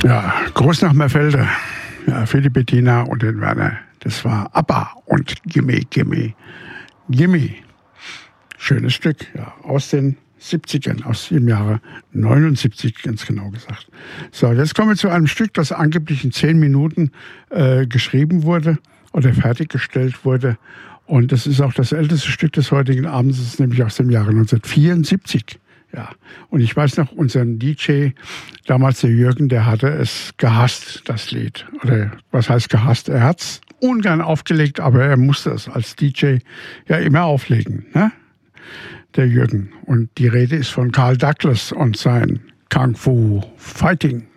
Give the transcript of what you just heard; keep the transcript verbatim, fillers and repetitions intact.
Ja, Gruß nach Merfelde. Ja, für die Bettina und den Werner. Das war ABBA und Gimme, Gimme, Gimme. Schönes Stück, ja, aus den siebzigern, aus dem Jahre neunundsiebzig, ganz genau gesagt. So, jetzt kommen wir zu einem Stück, das angeblich in zehn Minuten äh, geschrieben wurde oder fertiggestellt wurde. Und das ist auch das älteste Stück des heutigen Abends, das ist nämlich aus dem Jahre neunzehnhundertvierundsiebzig. Ja, und ich weiß noch, unseren D J, damals der Jürgen, der hatte es gehasst, das Lied. Oder was heißt gehasst? Er hat es ungern aufgelegt, aber er musste es als D J ja immer auflegen, ne? Der Jürgen. Und die Rede ist von Carl Douglas und sein Kung Fu Fighting.